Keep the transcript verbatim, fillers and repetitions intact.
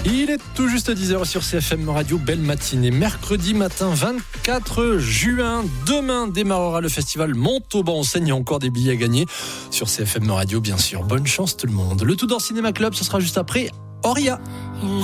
Il est tout juste dix heures sur C F M Radio. Belle matinée. Mercredi matin vingt-quatre juin. Demain démarrera le festival Montauban. Il y a encore des billets à gagner sur C F M Radio, bien sûr. Bonne chance tout le monde. Le Tout d'Or Cinéma Club, ce sera juste après Auria.